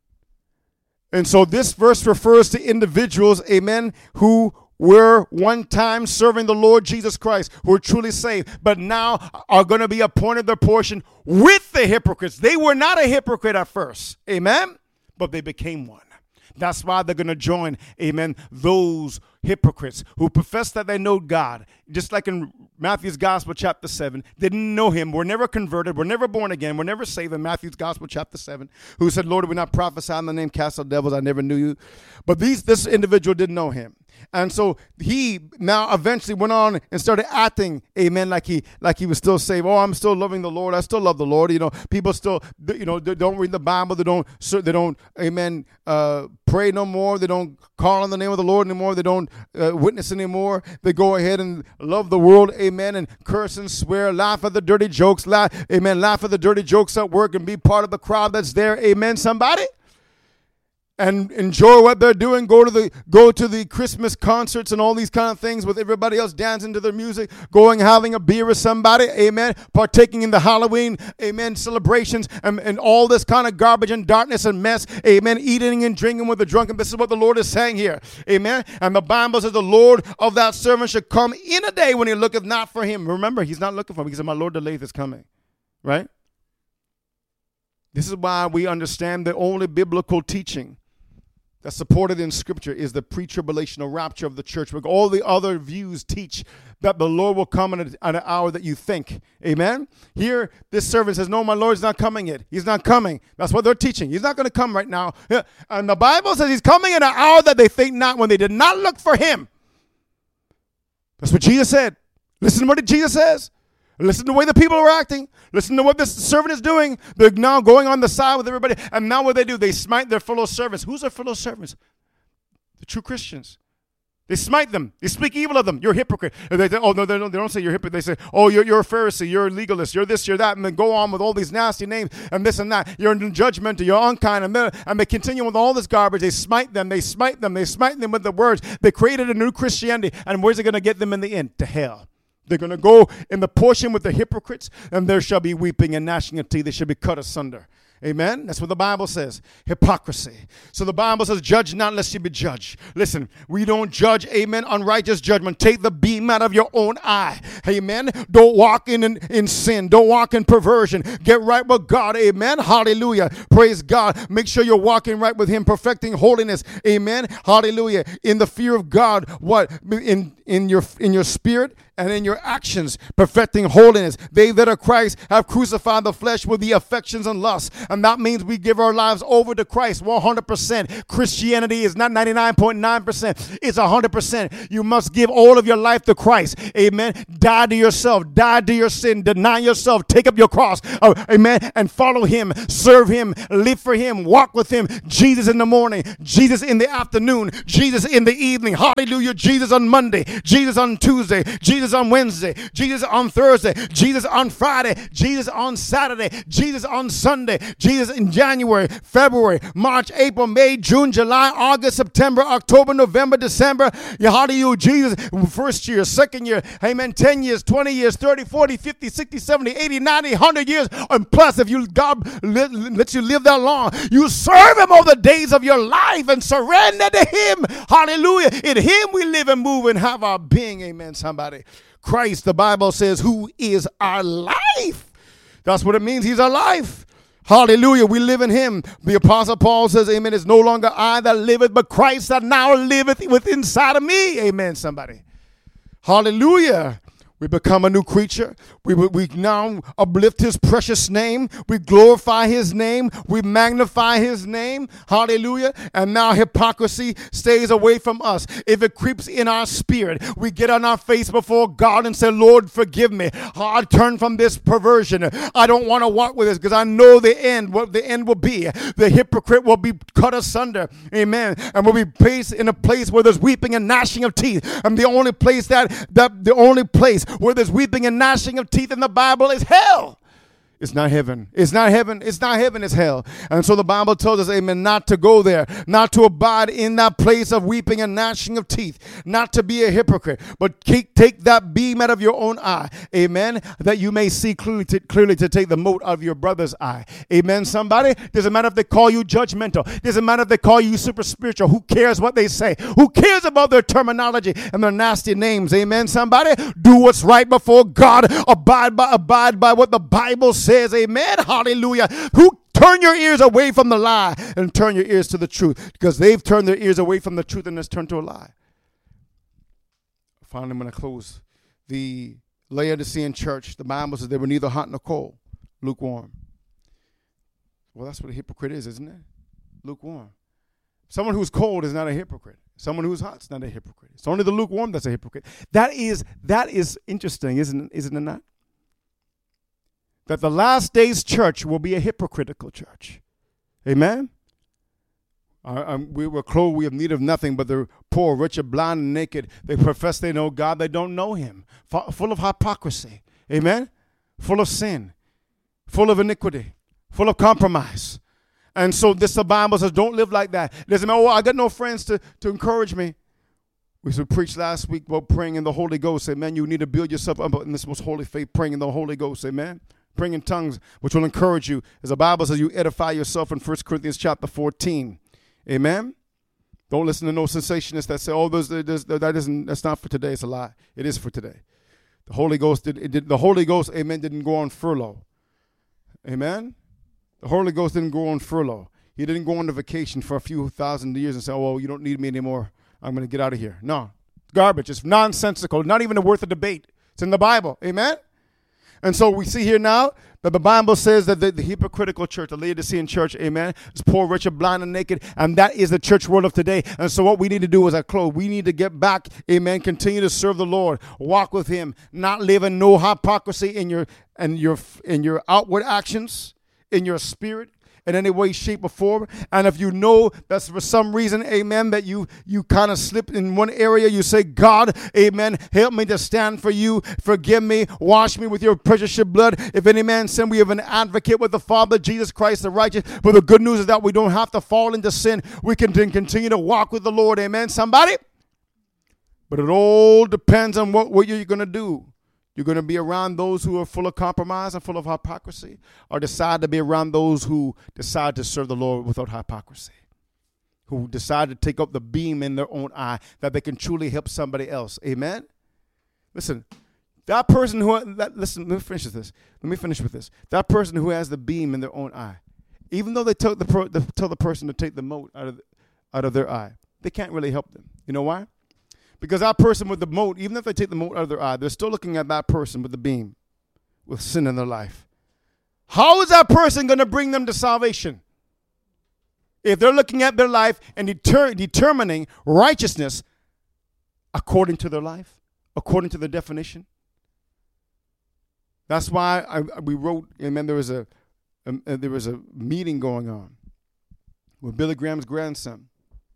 And so this verse refers to individuals, amen, who were one time serving the Lord Jesus Christ, who were truly saved, but now are going to be appointed their portion with the hypocrites. They were not a hypocrite at first. Amen, but they became one. That's why they're going to join, amen, those hypocrites who profess that they know God. Just like in Matthew's Gospel, chapter seven, didn't know him, were never converted, were never born again, were never saved in Matthew's Gospel, chapter seven, who said, Lord, did we not prophesy in the name, cast out devils, I never knew you. But these this individual didn't know him. And so he now eventually went on and started acting, amen, like he like he was still saved. Oh, I'm still loving the Lord. I still love the Lord. You know, people still, you know, they don't read the Bible. They don't, they don't, amen, uh, pray no more. They don't call on the name of the Lord anymore. They don't uh, witness anymore. They go ahead and love the world, amen, and curse and swear, laugh at the dirty jokes, laugh, amen, laugh at the dirty jokes at work and be part of the crowd that's there, amen, somebody. And enjoy what they're doing. Go to the go to the Christmas concerts and all these kind of things with everybody else dancing to their music, going having a beer with somebody, amen, partaking in the Halloween, amen, celebrations and, and all this kind of garbage and darkness and mess, amen, eating and drinking with the drunken. This is what the Lord is saying here, amen. And the Bible says the Lord of that servant should come in a day when he looketh not for him. Remember, he's not looking for him. He said, my Lord delayeth is coming, right? This is why we understand the only biblical teaching that's supported in Scripture is the pre-tribulational rapture of the church. But all the other views teach that the Lord will come at an hour that you think. Amen? Here, this servant says, no, my Lord's not coming yet. He's not coming. That's what they're teaching. He's not going to come right now. And the Bible says he's coming at an hour that they think not, when they did not look for him. That's what Jesus said. Listen to what Jesus says. Listen to the way the people are acting. Listen to what this servant is doing. They're now going on the side with everybody. And now what they do, they smite their fellow servants. Who's their fellow servants? The true Christians. They smite them. They speak evil of them. You're a hypocrite. And they say, oh, no, they don't, they don't say you're a hypocrite. They say, oh, you're, you're a Pharisee. You're a legalist. You're this, you're that. And then go on with all these nasty names and this and that. You're judgmental. You're unkind. And, then, and they continue with all this garbage. They smite them. They smite them. They smite them with the words. They created a new Christianity. And where's it going to get them in the end? To hell. They're going to go in the portion with the hypocrites, and there shall be weeping and gnashing of teeth. They shall be cut asunder. Amen. That's what the Bible says. Hypocrisy. So the Bible says, judge not lest you be judged. Listen, we don't judge, amen, unrighteous judgment. Take the beam out of your own eye. Amen. Don't walk in, in, in sin. Don't walk in perversion. Get right with God. Amen. Hallelujah. Praise God. Make sure you're walking right with him, perfecting holiness. Amen. Hallelujah. In the fear of God. What? In, in your, in your spirit and in your actions, perfecting holiness. They that are Christ have crucified the flesh with the affections and lusts. And that means we give our lives over to Christ one hundred percent. Christianity is not ninety-nine point nine percent. It's one hundred percent. You must give all of your life to Christ. Amen. Die to yourself. Die to your sin. Deny yourself. Take up your cross. Oh, amen. And follow him. Serve him. Live for him. Walk with him. Jesus in the morning. Jesus in the afternoon. Jesus in the evening. Hallelujah. Jesus on Monday. Jesus on Tuesday. Jesus on Wednesday, Jesus on Thursday, Jesus on Friday, Jesus on Saturday, Jesus on Sunday, Jesus in January, February, March, April, May, June, July, August, September, October, November, December. How do you, Jesus, first year, second year, amen, ten years, twenty years, thirty, forty, fifty, sixty, seventy, eighty, ninety, one hundred years, and plus if you God lets you live that long, you serve him all the days of your life and surrender to him. Hallelujah. In him we live and move and have our being. Amen, somebody. Christ, the Bible says, who is our life. That's what it means. He's our life. Hallelujah. We live in him. The Apostle Paul says, amen, it's no longer I that liveth, but Christ that now liveth within inside of me. Amen, somebody. Hallelujah. We become a new creature. We, we now uplift his precious name. We glorify his name. We magnify his name. Hallelujah. And now hypocrisy stays away from us. If it creeps in our spirit, we get on our face before God and say, Lord, forgive me. I turn from this perversion. I don't want to walk with this because I know the end, what the end will be. The hypocrite will be cut asunder. Amen. And will be placed in a place where there's weeping and gnashing of teeth. And the only place that, that the only place where there's weeping and gnashing of teeth in the Bible is hell. It's not heaven. It's not heaven. It's not heaven. It's hell. And so the Bible tells us, amen, not to go there, not to abide in that place of weeping and gnashing of teeth, not to be a hypocrite, but take that beam out of your own eye, amen, that you may see clearly to, clearly to take the mote out of your brother's eye. Amen, somebody? Doesn't matter if they call you judgmental. Doesn't matter if they call you super spiritual. Who cares what they say? Who cares about their terminology and their nasty names? Amen, somebody? Do what's right before God. Abide by, abide by what the Bible says. Says amen, hallelujah. Who turn your ears away from the lie and turn your ears to the truth, because they've turned their ears away from the truth and has turned to a lie. Finally, I'm going to close. The Laodicean church, the Bible says they were neither hot nor cold, lukewarm. Well, that's what a hypocrite is, isn't it? Lukewarm. Someone who's cold is not a hypocrite. Someone who's hot is not a hypocrite. It's only the lukewarm that's a hypocrite. That is that is interesting, isn't isn't it not? That the last days church will be a hypocritical church. Amen? Uh, um, we were clothed, we have need of nothing, but the poor, wretched, blind, and naked. They profess they know God, they don't know him. F- full of hypocrisy. Amen? Full of sin. Full of iniquity. Full of compromise. And so this, the Bible says, don't live like that. It doesn't matter, oh, I got no friends to, to encourage me. We should preach last week about praying in the Holy Ghost. Amen? You need to build yourself up in this most holy faith, praying in the Holy Ghost. Amen? Praying in tongues, which will encourage you. As the Bible says, you edify yourself in First Corinthians chapter fourteen. Amen? Don't listen to no cessationists that say, oh, those, those, that isn't, that's not for today. It's a lie. It is for today. The Holy Ghost, did, it did, the Holy Ghost, amen, didn't go on furlough. Amen? The Holy Ghost didn't go on furlough. He didn't go on a vacation for a few thousand years and say, oh, well, you don't need me anymore. I'm going to get out of here. No. It's garbage. It's nonsensical. Not even worth a debate. It's in the Bible. Amen? And so we see here now that the Bible says that the, the hypocritical church, the Laodicean church, amen, is poor, wretched, blind, and naked, and that is the church world of today. And so what we need to do is I close. We need to get back, amen, continue to serve the Lord, walk with him, not live in no hypocrisy in your and your in your outward actions, in your spirit, in any way, shape, or form. And if you know that's for some reason, amen, that you you kind of slip in one area, you say, God, amen, help me to stand for you. Forgive me. Wash me with your precious shed blood. If any man sin, we have an advocate with the Father, Jesus Christ the righteous. But the good news is that we don't have to fall into sin. We can continue to walk with the Lord. Amen, somebody? But it all depends on what, what you're going to do. You're going to be around those who are full of compromise and full of hypocrisy, or decide to be around those who decide to serve the Lord without hypocrisy, who decide to take up the beam in their own eye that they can truly help somebody else. Amen? Listen, that person who, that, listen, let me finish this. Let me finish with this. That person who has the beam in their own eye, even though they tell the, per, the, tell the person to take the mote out of, out of their eye, they can't really help them. You know why? Because that person with the mote, even if they take the mote out of their eye, they're still looking at that person with the beam, with sin in their life. How is that person going to bring them to salvation? If they're looking at their life and deter- determining righteousness according to their life, according to the definition. That's why I, we wrote, amen, there was a, a there was a meeting going on with Billy Graham's grandson.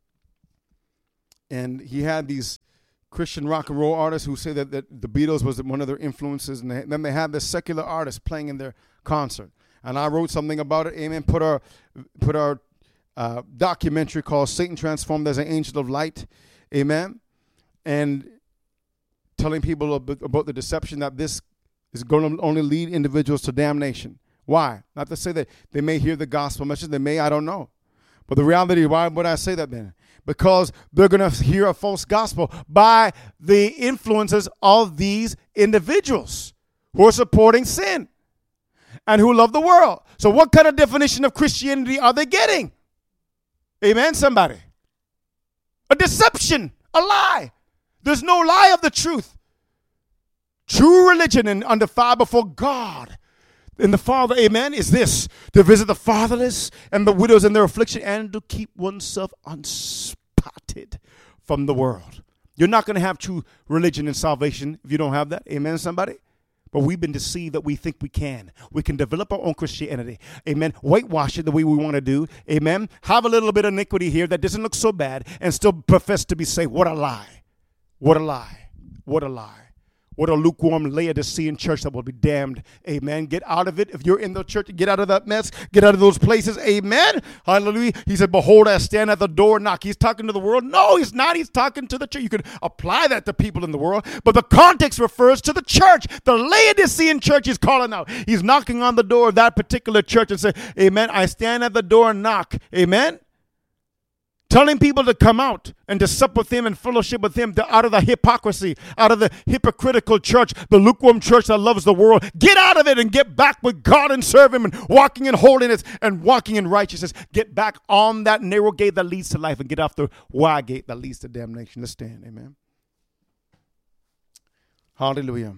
And he had these Christian rock and roll artists who say that, that the Beatles was one of their influences. And they, then they had the secular artists playing in their concert. And I wrote something about it, amen, put our, put our uh, documentary called Satan Transformed as an Angel of Light, amen, and telling people about, about the deception that this is going to only lead individuals to damnation. Why? Not to say that they may hear the gospel message. They may, I don't know. But the reality, why would I say that then? Because they're going to hear a false gospel by the influences of these individuals who are supporting sin and who love the world. So what kind of definition of Christianity are they getting? Amen, somebody. A deception, a lie. There's no lie of the truth. True religion and undefiled before God and the Father, amen, is this: to visit the fatherless and the widows in their affliction and to keep oneself unspotted from the world. You're not going to have true religion and salvation if you don't have that. Amen, somebody? But we've been deceived that we think we can. We can develop our own Christianity. Amen. Whitewash it the way we want to do. Amen. Have a little bit of iniquity here that doesn't look so bad and still profess to be saved. What a lie. What a lie. What a lie. What a lukewarm Laodicean church that will be damned. Amen. Get out of it. If you're in the church, get out of that mess. Get out of those places. Amen. Hallelujah. He said, behold, I stand at the door and knock. He's talking to the world. No, he's not. He's talking to the church. You could apply that to people in the world, but the context refers to the church. The Laodicean church he's calling out. He's knocking on the door of that particular church and say, amen, I stand at the door and knock. Amen. Telling people to come out and to sup with him and fellowship with him, to, out of the hypocrisy, out of the hypocritical church, the lukewarm church that loves the world. Get out of it and get back with God and serve him and walking in holiness and walking in righteousness. Get back on that narrow gate that leads to life and get off the wide gate that leads to damnation. Let's stand. Amen. Hallelujah.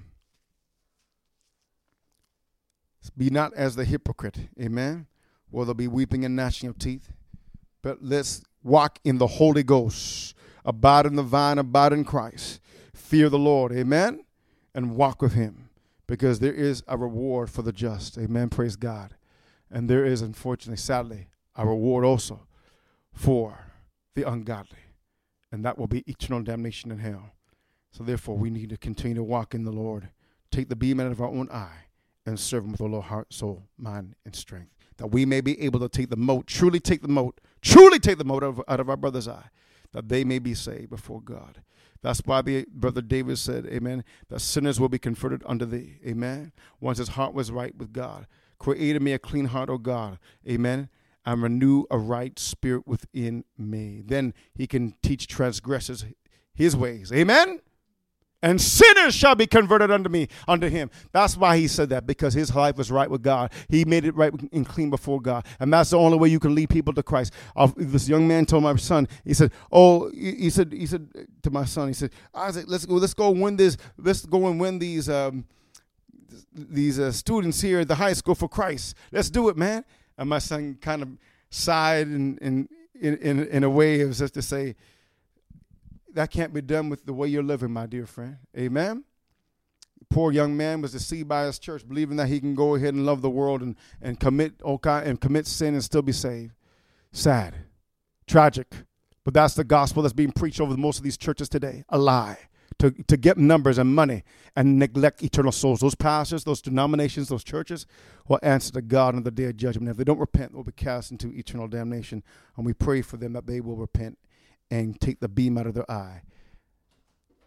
Be not as the hypocrite. Amen. Or there'll be weeping and gnashing of teeth. But let's walk in the Holy Ghost. Abide in the vine, abide in Christ. Fear the Lord, amen, and walk with him, because there is a reward for the just, amen, praise God. And there is, unfortunately, sadly, a reward also for the ungodly, and that will be eternal damnation in hell. So therefore, we need to continue to walk in the Lord, take the beam out of our own eye, and serve him with all our heart, soul, mind, and strength, that we may be able to take the mote, truly take the mote, truly take the mote out of, out of our brother's eye, that they may be saved before God. That's why the brother David said, amen, that sinners will be converted unto thee, amen, once his heart was right with God. Create in me a clean heart, O God, amen, and renew a right spirit within me. Then he can teach transgressors his ways, amen. And sinners shall be converted unto me, unto him. That's why he said that, because his life was right with God. He made it right and clean before God. And that's the only way you can lead people to Christ. Uh, this young man told my son, he said, oh, he said, he said to my son, he said, Isaac, let's go, let's go win this, let's go and win these, um, these uh, students here at the high school for Christ. Let's do it, man. And my son kind of sighed in, in, in, in, in a way as just to say, that can't be done with the way you're living, my dear friend. Amen. Poor young man was deceived by his church, believing that he can go ahead and love the world and, and commit all kind, and commit sin and still be saved. Sad. Tragic. But that's the gospel that's being preached over most of these churches today. A lie. To, to get numbers and money and neglect eternal souls. Those pastors, those denominations, those churches will answer to God on the day of judgment. If they don't repent, they'll be cast into eternal damnation. And we pray for them that they will repent and take the beam out of their eye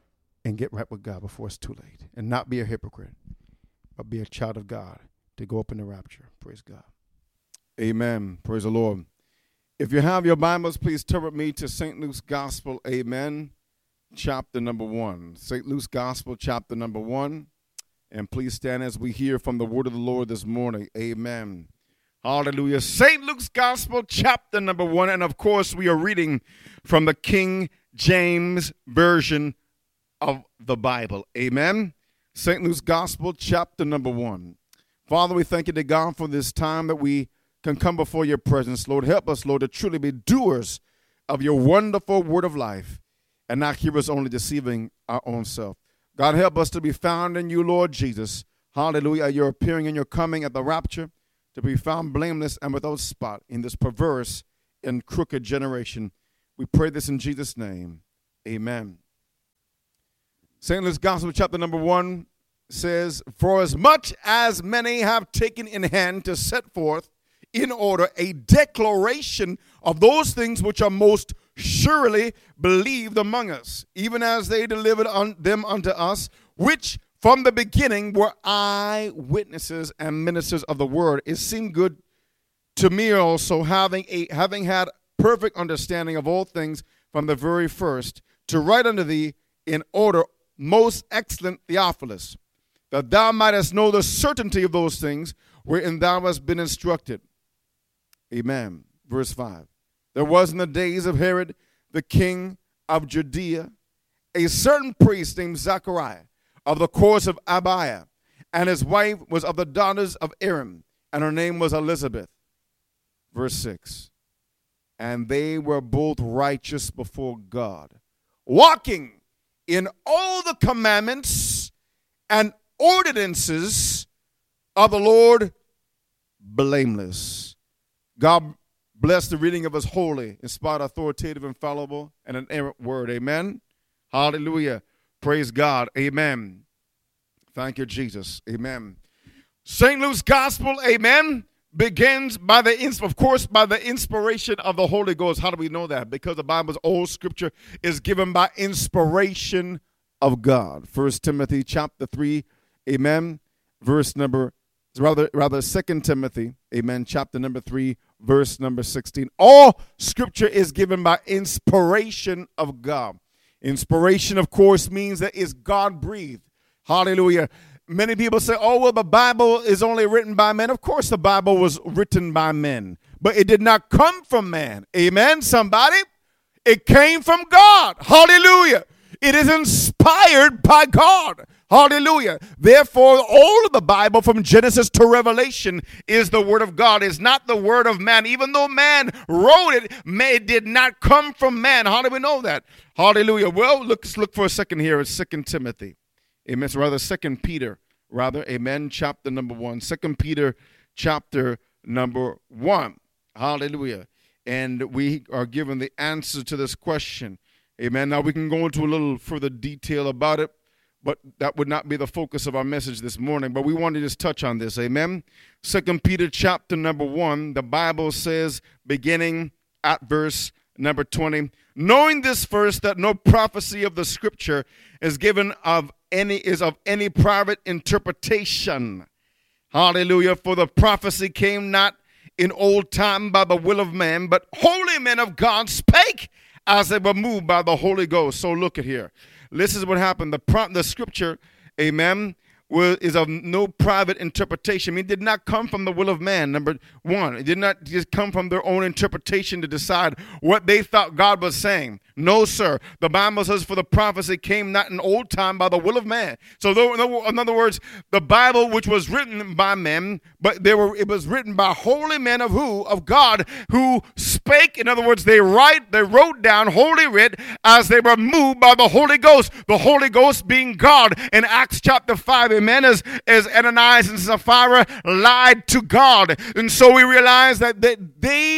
and get right with God before it's too late, and not be a hypocrite, but be a child of God to go up in the rapture. Praise God. Amen. Praise the Lord. If you have your Bibles, please turn with me to Saint Luke's Gospel, amen, chapter number one. Saint Luke's Gospel, chapter number one. And please stand as we hear from the word of the Lord this morning. Amen. Hallelujah. Saint Luke's Gospel, chapter number one. And of course, we are reading from the King James Version of the Bible. Amen. Saint Luke's Gospel, chapter number one. Father, we thank you to God for this time that we can come before your presence. Lord, help us, Lord, to truly be doers of your wonderful word of life and not hearers only, deceiving our own self. God, help us to be found in you, Lord Jesus. Hallelujah. Your appearing and your coming at the rapture, to be found blameless and without spot in this perverse and crooked generation. We pray this in Jesus' name. Amen. Saint Luke's Gospel, chapter number one says, "For as much as many have taken in hand to set forth in order a declaration of those things which are most surely believed among us, even as they delivered un- them unto us, which from the beginning were eyewitnesses and ministers of the word. It seemed good to me also, having a having had perfect understanding of all things from the very first, to write unto thee in order, most excellent Theophilus, that thou mightest know the certainty of those things wherein thou hast been instructed." Amen. Verse five. "There was in the days of Herod, the king of Judea, a certain priest named Zachariah, of the course of Abiah, and his wife was of the daughters of Aaron, and her name was Elizabeth." Verse six. "And they were both righteous before God, walking in all the commandments and ordinances of the Lord, blameless." God bless the reading of his holy, inspired, authoritative, infallible, and inerrant word. Amen. Hallelujah. Praise God. Amen. Thank you, Jesus. Amen. Saint Luke's Gospel, amen, begins by the, of course, by the inspiration of the Holy Ghost. How do we know that? Because the Bible's old scripture is given by inspiration of God. First Timothy chapter three, amen, verse number, rather, rather Second Timothy, amen, chapter number three, verse number sixteen. All scripture is given by inspiration of God. Inspiration, of course, means that it's God-breathed. Hallelujah. Many people say, oh, well, the Bible is only written by men. Of course, the Bible was written by men, but it did not come from man. Amen, somebody? It came from God. Hallelujah. It is inspired by God. Hallelujah. Therefore, all of the Bible from Genesis to Revelation is the word of God. It's not the word of man. Even though man wrote it, it did not come from man. How do we know that? Hallelujah. Well, look, let's look for a second here at Second Timothy. Amen. So rather, Second Peter, rather, amen, chapter number one. Second Peter, chapter number one. Hallelujah. And we are given the answer to this question. Amen. Now, we can go into a little further detail about it, but that would not be the focus of our message this morning. But we want to just touch on this. Amen. Second Peter, chapter number one, the Bible says, beginning at verse number twenty, "Knowing this first, that no prophecy of the scripture is given of any is of any private interpretation." Hallelujah. "For the prophecy came not in old time by the will of man, but holy men of God spake as they were moved by the Holy Ghost." So look at here. This is what happened. The pro- the scripture, amen, was, is of no private interpretation. I mean, it did not come from the will of man, number one. It did not just come from their own interpretation to decide what they thought God was saying. No, sir. The Bible says, "For the prophecy came not in old time by the will of man." So in other words, the Bible, which was written by men, but they were it was written by holy men of who? Of God, who spake. In other words, they write, they wrote down holy writ as they were moved by the Holy Ghost. The Holy Ghost being God. In Acts chapter five, amen, as, as Ananias and Sapphira lied to God. And so we realize that, that they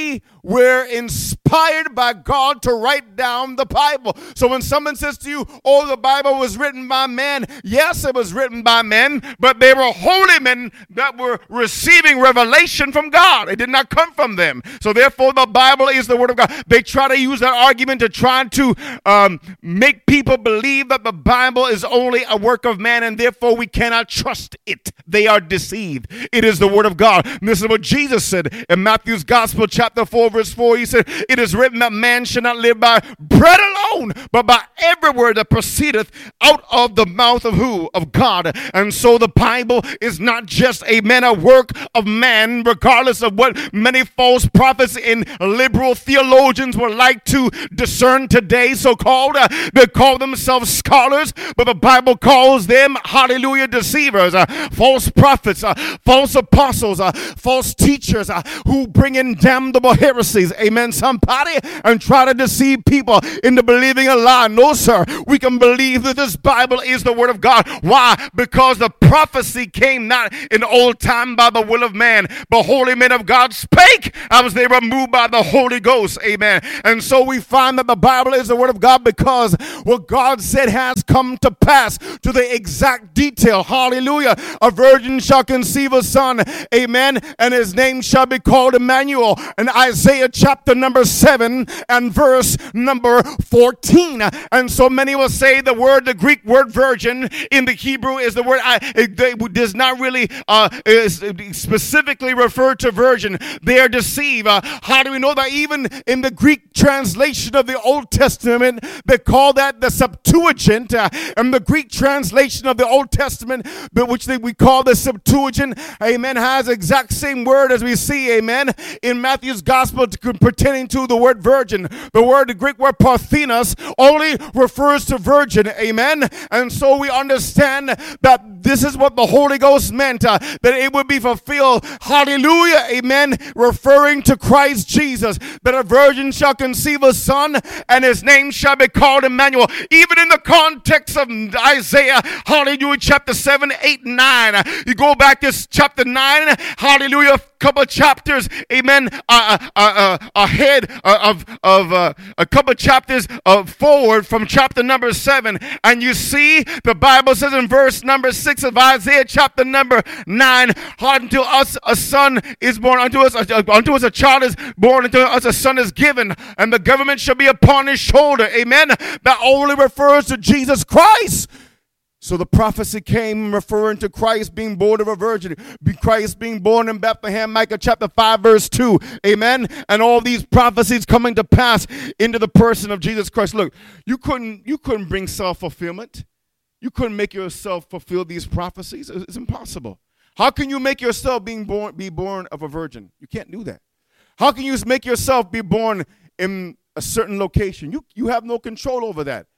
were inspired by God to write down the Bible. So when someone says to you, oh, the Bible was written by men, yes, it was written by men, but they were holy men that were receiving revelation from God. It did not come from them. So therefore, the Bible is the Word of God. They try to use that argument to try to um, make people believe that the Bible is only a work of man, and therefore we cannot trust it. They are deceived. It is the Word of God. And this is what Jesus said in Matthew's Gospel, chapter four, verse four. He said, it is written that man should not live by bread alone, but by every word that proceedeth out of the mouth of who? Of God. And so the Bible is not just, amen, a work of man, regardless of what many false prophets and liberal theologians would like to discern today, so-called. Uh, they call themselves scholars, but the Bible calls them, hallelujah, deceivers, uh, false prophets, uh, false apostles, uh, false teachers uh, who bring in damnable heresies, amen, somebody, and try to deceive people into believing a lie. No, sir, we can believe that this Bible is the Word of God. Why? Because the prophecy came not in old time by the will of man, but holy men of God spake as they were moved by the Holy Ghost, amen. And so we find that the Bible is the Word of God because what God said has come to pass to the exact detail. Hallelujah. A virgin shall conceive a son, amen, and his name shall be called Emmanuel. In Isaiah chapter number seven and verse number fourteen. And so many will say the word, the Greek word virgin in the Hebrew is the word, I, it, it does not really uh, is specifically refer to virgin. They are deceived. Uh, how do we know that? Even in the Greek translation of the Old Testament, they call that the Septuagint. Uh, and the Greek translation of the Old Testament, but which they, we call the Septuagint, amen, has the exact same word as we see, amen, in Matthew's Gospel pertaining to the word virgin. The word, the Greek word parthenos, only refers to virgin, amen. And so we understand that this is what the Holy Ghost meant, uh, that it would be fulfilled, hallelujah, amen, referring to Christ Jesus, that a virgin shall conceive a son, and his name shall be called Emmanuel. Even in the context of Isaiah, hallelujah, chapter seven, eight, nine, you go back to chapter nine, hallelujah, couple of chapters, amen, uh, uh, uh, ahead of, of uh, a couple of chapters uh, forward from chapter number seven, and you see the Bible says in verse number six of Isaiah chapter number nine, unto us a son is born, unto us, uh, unto us a child is born, unto us a son is given, and the government shall be upon his shoulder, amen. That only refers to Jesus Christ. So the prophecy came referring to Christ being born of a virgin, Christ being born in Bethlehem, Micah chapter five, verse two, amen. And all these prophecies coming to pass into the person of Jesus Christ. Look, you couldn't, you couldn't bring self-fulfillment. You couldn't make yourself fulfill these prophecies. It's impossible. How can you make yourself being born, be born of a virgin? You can't do that. How can you make yourself be born in a certain location? You, you have no control over that.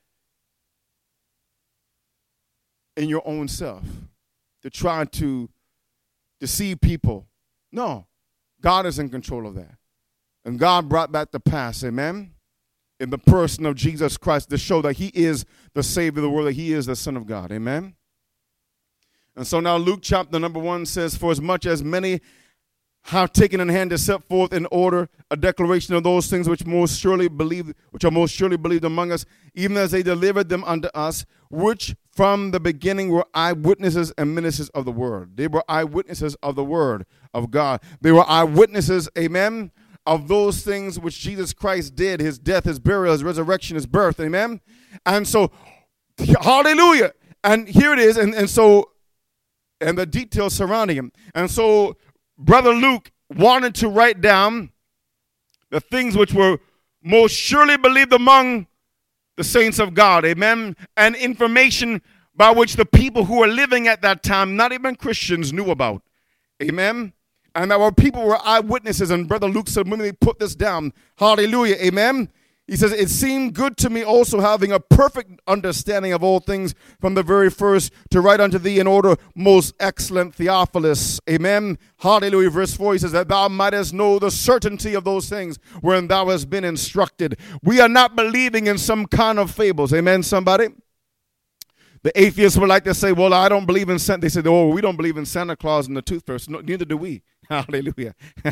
In your own self, to try to deceive people. No, God is in control of that. And God brought that to pass, amen, in the person of Jesus Christ to show that he is the Savior of the world, that he is the Son of God, amen. And so now Luke chapter number one says, for as much as many have taken in hand to set forth in order a declaration of those things which most surely believe, which are most surely believed among us, even as they delivered them unto us, which from the beginning were eyewitnesses and ministers of the word. They were eyewitnesses of the word of God. They were eyewitnesses, amen, of those things which Jesus Christ did, his death, his burial, his resurrection, his birth, amen. And so, hallelujah. And here it is, and, and so, and the details surrounding him. And so, Brother Luke wanted to write down the things which were most surely believed among the saints of God, amen, and information by which the people who were living at that time, not even Christians, knew about, amen, and that were people were eyewitnesses. And Brother Luke said, when they put this down, hallelujah, amen, he says, it seemed good to me also, having a perfect understanding of all things from the very first, to write unto thee in order, most excellent Theophilus. Amen. Hallelujah. Verse four, he says, that thou mightest know the certainty of those things wherein thou hast been instructed. We are not believing in some kind of fables. Amen, somebody? The atheists would like to say, well, I don't believe in Santa. They said, oh, we don't believe in Santa Claus and the toothbrush. No, neither do we. Hallelujah.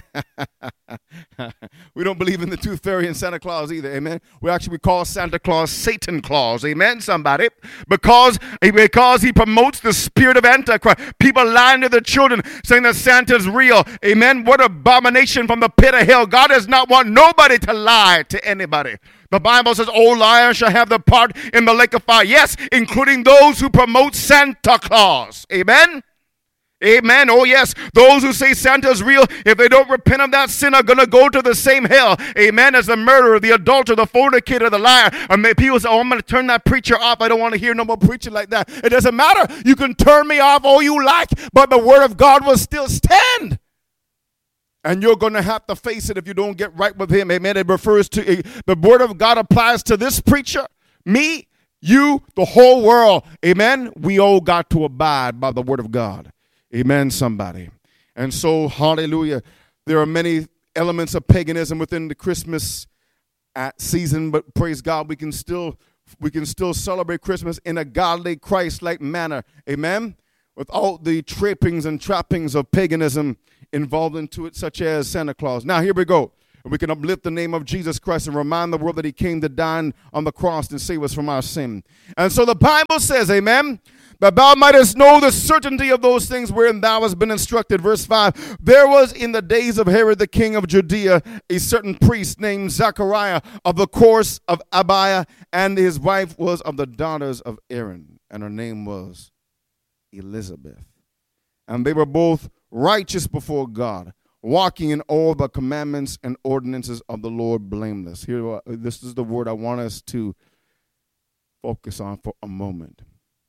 We don't believe in the tooth fairy and Santa Claus either. Amen. We actually call Santa Claus Satan Claus. Amen, somebody. Because, because he promotes the spirit of Antichrist. People lying to their children saying that Santa's real. Amen. What abomination from the pit of hell. God does not want nobody to lie to anybody. The Bible says, all liars shall have their part in the lake of fire. Yes, including those who promote Santa Claus. Amen. Amen. Oh, yes. Those who say Santa is real, if they don't repent of that sin, are going to go to the same hell. Amen. As the murderer, the adulterer, the fornicator, the liar. And people say, oh, I'm going to turn that preacher off. I don't want to hear no more preaching like that. It doesn't matter. You can turn me off all you like, but the word of God will still stand. And you're going to have to face it if you don't get right with him. Amen. It refers to, the word of God applies to this preacher, me, you, the whole world. Amen. We all got to abide by the word of God. Amen, somebody. And so, hallelujah, there are many elements of paganism within the Christmas season, but praise God, we can still we can still celebrate Christmas in a godly, Christ-like manner. Amen. Without the trappings and trappings of paganism involved into it, such as Santa Claus. Now, here we go. We can uplift the name of Jesus Christ and remind the world that he came to die on the cross and save us from our sin. And so the Bible says, amen, that thou mightest know the certainty of those things wherein thou hast been instructed. Verse five, there was in the days of Herod the king of Judea a certain priest named Zachariah of the course of Abiah, and his wife was of the daughters of Aaron, and her name was Elizabeth. And they were both righteous before God, walking in all the commandments and ordinances of the Lord blameless. Here, this is the word I want us to focus on for a moment.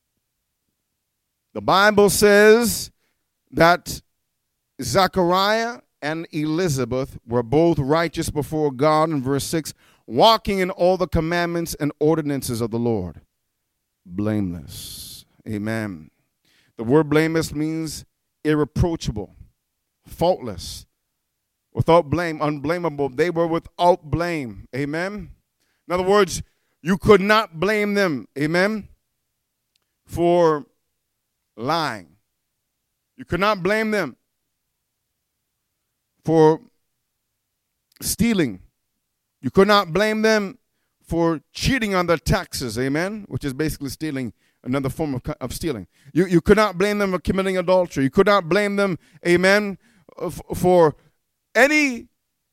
The Bible says that Zechariah and Elizabeth were both righteous before God, in verse six, walking in all the commandments and ordinances of the Lord. Blameless. Amen. The word blameless means irreproachable, faultless, without blame, unblameable. They were without blame. Amen. In other words, you could not blame them. Amen. For lying. You could not blame them for stealing. You could not blame them for cheating on their taxes, amen, which is basically stealing, another form of, of stealing. You, you could not blame them for committing adultery. You could not blame them, amen, f- for anything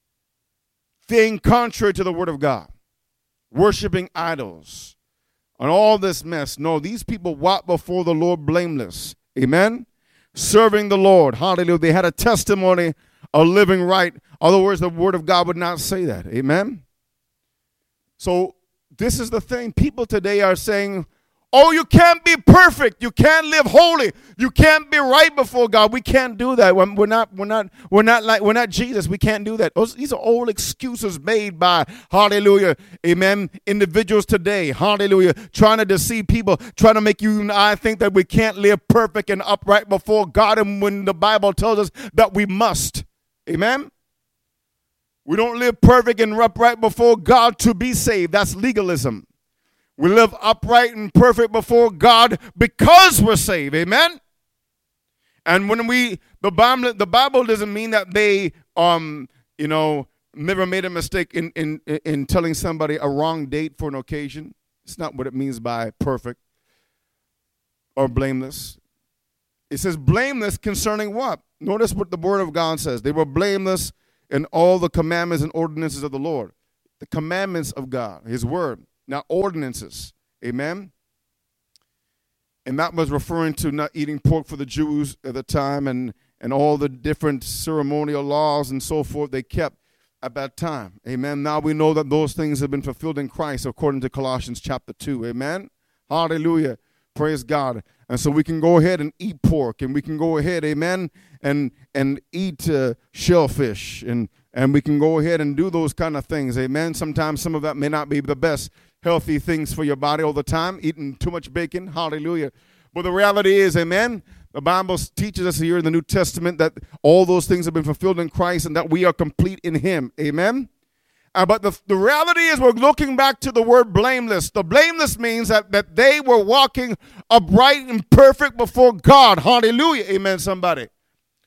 contrary to the word of God, worshiping idols, and all this mess. No, these people walked before the Lord blameless. Amen. Serving the Lord. Hallelujah. They had a testimony of living right. Other words, the word of God would not say that. Amen. So this is the thing. People today are saying, oh, you can't be perfect. You can't live holy. You can't be right before God. We can't do that. We're not, we're not, we're not like, we're not Jesus. We can't do that. Those, these are old excuses made by, hallelujah, amen, individuals today, hallelujah, trying to deceive people, trying to make you and I think that we can't live perfect and upright before God, and when the Bible tells us that we must. Amen. We don't live perfect and upright before God to be saved. That's legalism. We live upright and perfect before God because we're saved. Amen? And when we, the Bible, the Bible doesn't mean that they, um, you know, never made a mistake in, in, in telling somebody a wrong date for an occasion. It's not what it means by perfect or blameless. It says blameless concerning what? Notice what the word of God says. They were blameless in all the commandments and ordinances of the Lord. The commandments of God, his word. Not ordinances. Amen. And that was referring to not eating pork for the Jews at the time, and, and all the different ceremonial laws and so forth they kept at that time. Amen. Now we know that those things have been fulfilled in Christ according to Colossians chapter two. Amen. Hallelujah. Praise God. And so we can go ahead and eat pork, and we can go ahead, amen, and and eat uh, shellfish, and, and we can go ahead and do those kind of things. Amen. Sometimes some of that may not be the best healthy things for your body all the time, eating too much bacon. Hallelujah. But the reality is, amen, the Bible teaches us here in the New Testament that all those things have been fulfilled in Christ and that we are complete in him. Amen. Uh, but the, the reality is we're looking back to the word blameless. The blameless means that, that they were walking upright and perfect before God. Hallelujah. Amen, somebody.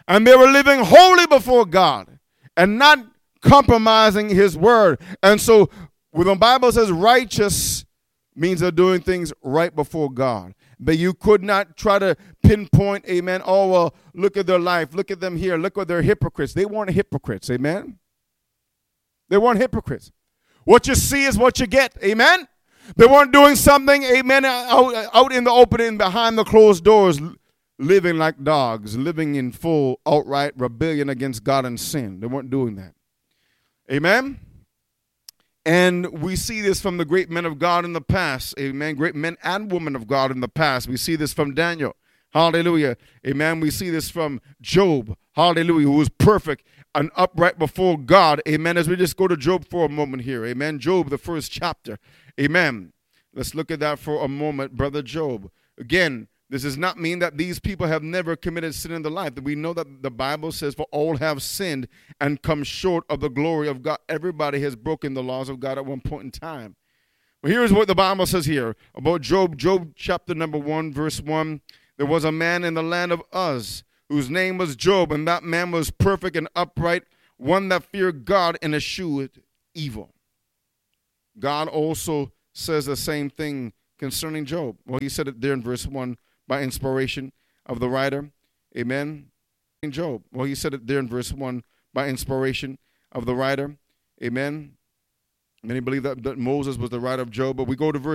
And they were living holy before God and not compromising his word. And so when the Bible says righteous means they're doing things right before God. But you could not try to pinpoint, amen, oh, well, look at their life. Look at them here. Look at their hypocrites. They weren't hypocrites, amen. They weren't hypocrites. What you see is what you get, amen. They weren't doing something, amen, out, out in the open and behind the closed doors, living like dogs, living in full outright rebellion against God and sin. They weren't doing that. Amen. And we see this from the great men of God in the past. Amen. Great men and women of God in the past. We see this from Daniel. Hallelujah. Amen. We see this from Job. Hallelujah. Who was perfect and upright before God. Amen. As we just go to Job for a moment here. Amen. Job, the first chapter. Amen. Let's look at that for a moment, brother Job. Again, this does not mean that these people have never committed sin in their life. We know that the Bible says, for all have sinned and come short of the glory of God. Everybody has broken the laws of God at one point in time. But here's what the Bible says here about Job. Job chapter number one, verse one. There was a man in the land of Uz whose name was Job, and that man was perfect and upright, one that feared God and eschewed evil. God also says the same thing concerning Job. Well, he said it there in verse one. By inspiration of the writer. Amen. In Job. Well, he said it there in verse one. By inspiration of the writer. Amen. Many believe that, that Moses was the writer of Job. But we go to verse